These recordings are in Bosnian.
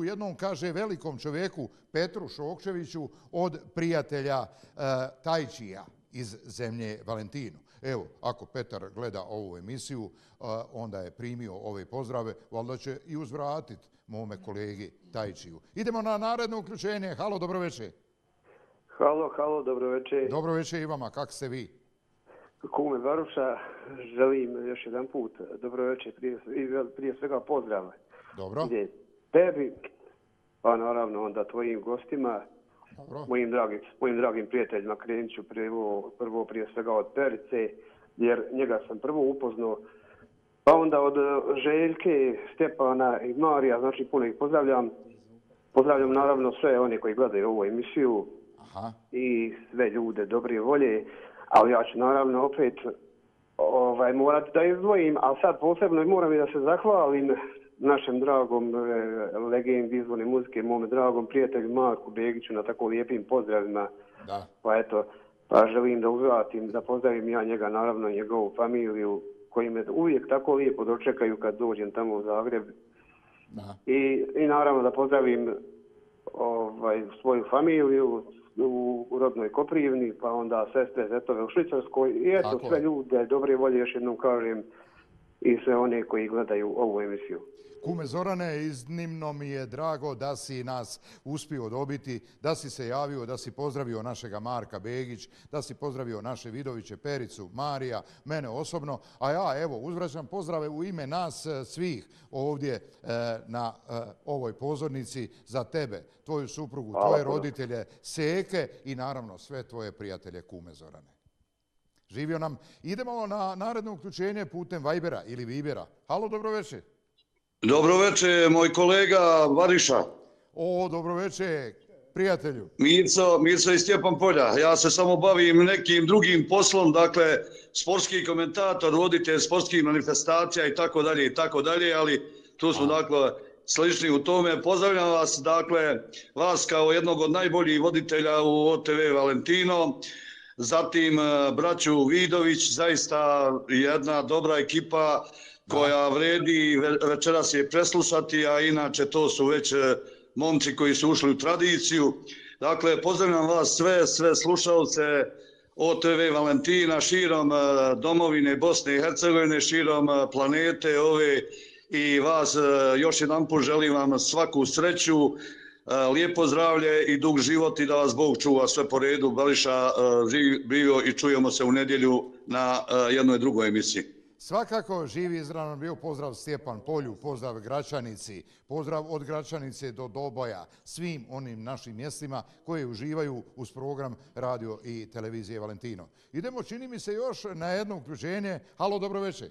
emisiju jednom, kaže, velikom čovjeku Petru Šokčeviću od prijatelja Tajčija iz zemlje Valentino. Evo, ako Petar gleda ovu emisiju, onda je primio ove pozdrave, valjda će i uzvratiti mome kolegi Tajčiju. Idemo na naredno uključenje. Halo, dobroveče. Halo, dobroveče. Dobroveče i vama, kako ste vi? Kume Baruša, želim još jedan put dobroveče, prije svega pozdrav. Dobro. Tebi, pa naravno onda tvojim gostima, mojim dragim prijateljima, krenut ću prvo prije svega od Perice, jer njega sam prvo upoznao, pa onda od Željke, Stjepana i Marija, znači puno ih pozdravljam. Pozdravljam naravno sve one koji gledaju ovu emisiju i sve ljude dobre volje, ali ja ću naravno opet morati da izdvojim, ali sad posebno moram i da se zahvalim našem dragom legendi izvorne muzike, mome dragom prijatelju Marku Begiću na tako lijepim pozdravima. Pa eto, želim da uzvratim, da pozdravim ja njega, naravno njegovu familiju, koji me uvijek tako lijepo dočekaju kad dođem tamo u Zagreb. I naravno da pozdravim svoju familiju u rodnoj Koprivni, pa onda sestre, zetove u Švicarskoj i eto sve ljude, dobre volje, još jednom kažem, i sve one koji gledaju ovu emisiju. Kume Zorane, iznimno mi je drago da si nas uspio dobiti, da si se javio, da si pozdravio našega Marka Begić, da si pozdravio naše Vidoviće, Pericu, Marija, mene osobno, a ja evo uzvraćam pozdrave u ime nas svih ovdje na ovoj pozornici za tebe, tvoju suprugu, tvoje roditelje, Seke i naravno sve tvoje prijatelje, kume Zorane. Živio nam. Idemo na naredno uključenje putem Vibera ili Vibera. Halo, dobroveče. Dobroveče, moj kolega Variša. Dobroveče, prijatelju. Mirco iz Stjepan Polja. Ja se samo bavim nekim drugim poslom, dakle, sportski komentator, voditelj sportskih manifestacija i tako dalje, ali tu smo, dakle, slični u tome. Pozdravljam vas, dakle, vas kao jednog od najboljih voditelja u OTV Valentino, zatim braću Vidović, zaista jedna dobra ekipa koja vredi večeras je preslušati, a inače to su već momci koji su ušli u tradiciju. Dakle, pozdravljam vas sve slušalce OTV Valentina širom domovine Bosne i Hercegovine, širom planete ove i vas još jedan put želim vam svaku sreću, lijepo zdravlje i dug život i da vas Bog čuva sve po redu. Bališa, živio i čujemo se u nedjelju na jednoj drugoj emisiji. Svakako živi izravno bio pozdrav Stjepan Polju, pozdrav Gračanici, pozdrav od Gračanice do Doboja, svim onim našim mjestima koje uživaju uz program radio i televizije Valentino. Idemo, čini mi se, još na jedno uključenje. Halo, dobroveče.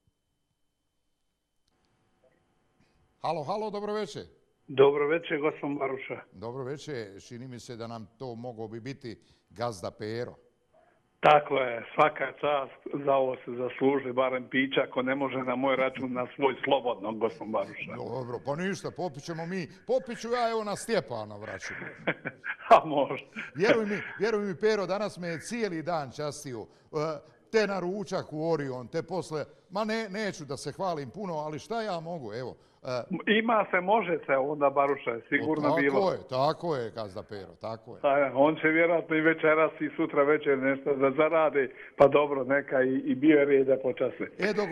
Halo, dobroveče. Dobroveče, gospodin Baruša. Dobroveče, čini mi se da nam to mogao bi biti gazda Pero. Tako je, svaka čast, za ovo se zasluži, barem pića, ako ne može na moj račun, na svoj slobodno, gospodin Baruša. Dobro, pa ništa, popiću ja evo na Stjepana vraću. A može. Vjeruj mi, Pero, danas me je cijeli dan častio. Te na ručak u Orion, te posle, neću da se hvalim puno, ali šta ja mogu, evo. Ima se, može se, onda Baruša je sigurno bilo. Tako je, gazda Pero, tako je. On će vjerojatno i večeras i sutra večer nešto da zarade, pa dobro, neka i bio je red da počasne.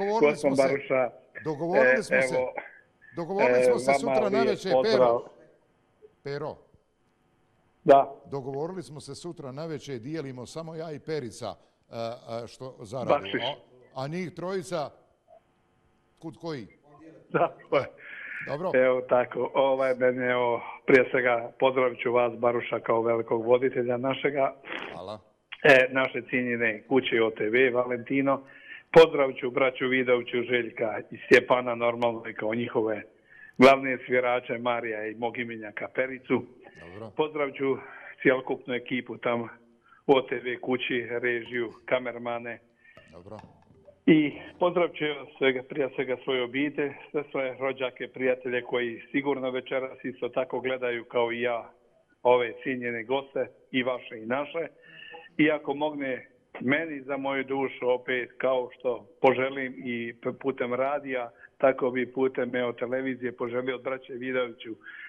Dogovorili smo se sutra navečer, Pero. Da. Dogovorili smo se sutra navečer, dijelimo samo ja i Perica što zaradu. A njih trojica, kud koji? Da, dobro. Evo tako, prije svega pozdravit ću vas, Baruša, kao velikog voditelja našega. Hvala. Naše cijenjene kuće OTV Valentino. Pozdravit ću braću Vidoviću, Željka i Stjepana, normalno i kao njihove glavne svirače Marija i mog imenjaka Pericu. Dobro. Pozdravit ću cijelokupnu ekipu tamo OTV kući, režiju, kamermane. Dobro. I pozdravit ću prije svega svoje obitelj, sve svoje rođake, prijatelje koji sigurno večeras isto tako gledaju kao i ja ove cijenjene goste, i vaše i naše. I ako mogne meni za moju dušu opet kao što poželim i putem radija, tako bi putem televizije poželio od braće Vidoviću